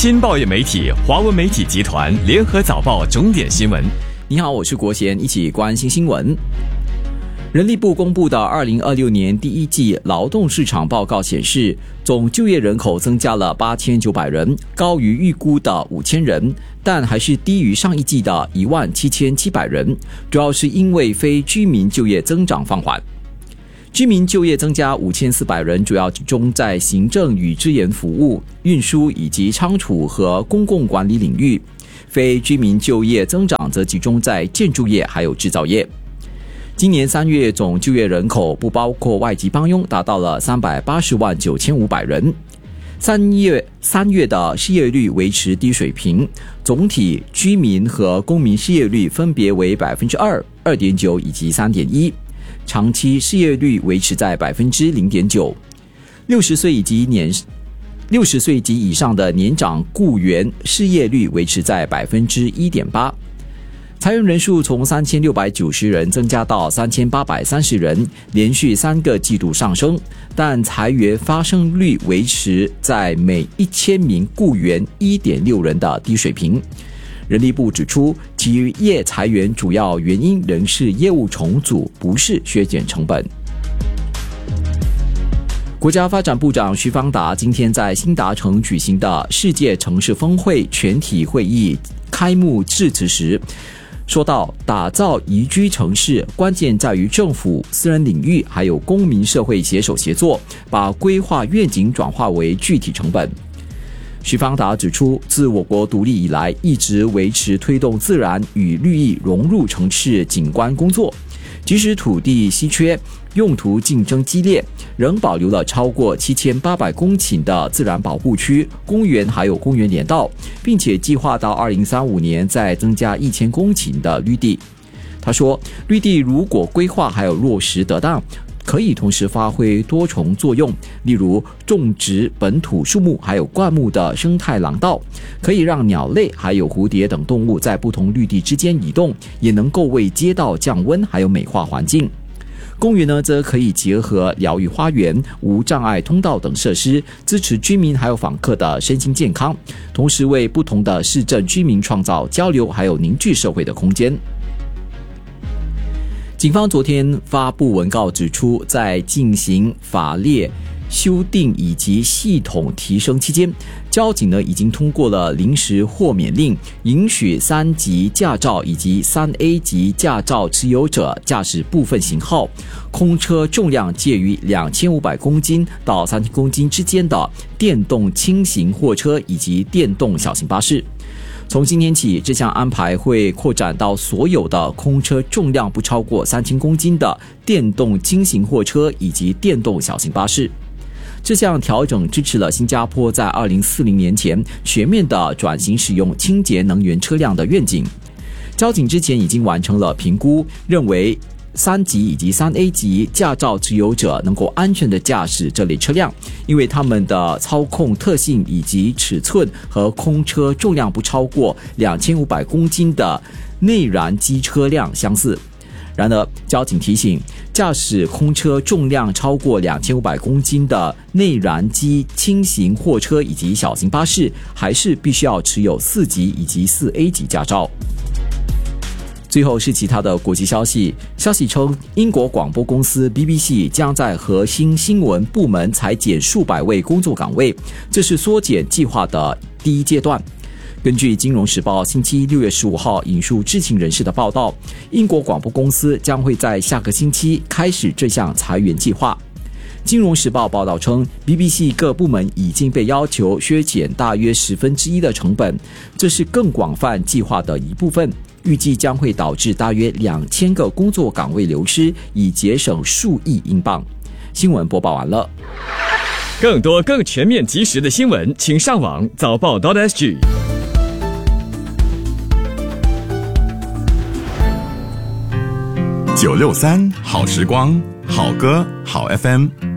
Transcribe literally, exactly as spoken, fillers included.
新报业媒体华文媒体集团联合早报重点新闻。 你好，我是国贤，一起关心新闻。人力部公布的二零二六年第一季劳动市场报告显示，总就业人口增加了八千九百人，高于预估的五千人，但还是低于上一季的一万七千七百人，主要是因为非居民就业增长放缓。居民就业增加五千四百人，主要集中在行政与支援服务、运输以及仓储和公共管理领域；非居民就业增长则集中在建筑业还有制造业。今年三月总就业人口不包括外籍帮佣达到了三百八十万九千五百人。三月三月的失业率维持低水平，总体居民和公民失业率分别为百分之二、二点九以及三点一。长期失业率维持在百分之零点九，六十岁以及年六十岁及以上的年长雇员失业率维持在百分之一点八。裁员人数从三千六百九十人增加到三千八百三十人，连续三个季度上升，但裁员发生率维持在每一千名雇员一点六人的低水平。人力部指出，企业裁员主要原因仍是业务重组，不是削减成本。国家发展部长徐方达今天在新达城举行的世界城市峰会全体会议开幕致辞时说到，打造宜居城市关键在于政府、私人领域还有公民社会携手协作，把规划愿景转化为具体成本。徐方达指出，自我国独立以来，一直维持推动自然与绿意融入城市景观工作，即使土地稀缺、用途竞争激烈，仍保留了超过七千八百公顷的自然保护区、公园还有公园连道，并且计划到二零三五年再增加一千公顷的绿地。他说，绿地如果规划还有落实得当，可以同时发挥多重作用，例如种植本土树木还有灌木的生态廊道，可以让鸟类还有蝴蝶等动物在不同绿地之间移动，也能够为街道降温还有美化环境。公园呢，则可以结合疗愈花园、无障碍通道等设施，支持居民还有访客的身心健康，同时为不同的市镇居民创造交流还有凝聚社会的空间。警方昨天发布文告指出，在进行法列修订以及系统提升期间，交警呢已经通过了临时豁免令，允许三级驾照以及三 A 级驾照持有者驾驶部分型号空车重量介于两千五百公斤到三千公斤之间的电动轻型货车以及电动小型巴士。从今天起，这项安排会扩展到所有的空车重量不超过三千公斤的电动轻型货车以及电动小型巴士。这项调整支持了新加坡在二零四零年前全面的转型使用清洁能源车辆的愿景。交警之前已经完成了评估，认为三级以及三 A 级驾照持有者能够安全的驾驶这类车辆，因为他们的操控特性以及尺寸和空车重量不超过两千五百公斤的内燃机车辆相似。然而，交警提醒，驾驶空车重量超过两千五百公斤的内燃机轻型货车以及小型巴士，还是必须要持有四级以及四 A 级驾照。最后是其他的国际消息，消息称，英国广播公司 B B C 将在核心新闻部门裁减数百位工作岗位，这是缩减计划的第一阶段。根据《金融时报》星期六月十五号引述知情人士的报道，英国广播公司将会在下个星期开始这项裁员计划。《金融时报》报道称 ，B B C 各部门已经被要求削减大约十分之一的成本，这是更广泛计划的一部分。预计将会导致大约两千个工作岗位流失，以节省数亿英镑。新闻播报完了。 更多更全面及时的新闻，请上网早报 .sg。 九六三好时光，好歌好 F M。